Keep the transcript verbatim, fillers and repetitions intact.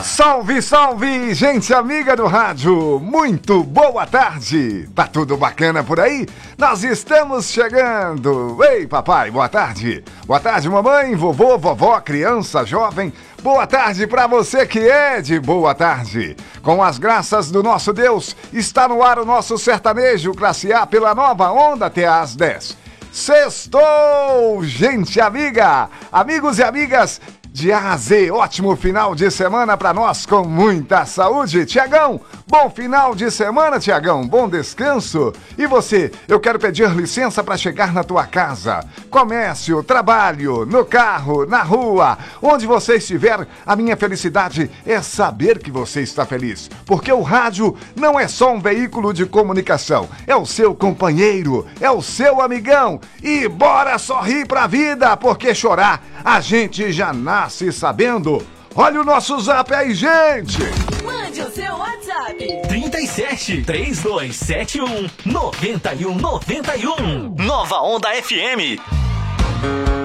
Salve, salve, gente amiga do rádio, muito boa tarde, tá tudo bacana por aí? Nós estamos chegando. Ei, papai, boa tarde. Boa tarde, mamãe, vovô, vovó, criança, jovem. Boa tarde pra você que é de boa tarde. Com as graças do nosso Deus, está no ar o nosso sertanejo classe A pela Nova Onda até às dez. Sextou, gente amiga, amigos e amigas de A a Z, ótimo final de semana pra nós com muita saúde. Tiagão, bom final de semana, Tiagão, bom descanso. E você, eu quero pedir licença pra chegar na tua casa, comércio, trabalho, no carro, na rua, onde você estiver, a minha felicidade é saber que você está feliz, porque o rádio não é só um veículo de comunicação, é o seu companheiro, é o seu amigão. E bora sorrir pra vida, porque chorar a gente já nasce sabendo. Olha o nosso zap aí, gente! Mande o seu WhatsApp. trinta e sete, trinta e dois setenta e um, noventa e um noventa e um. Nova Onda F M.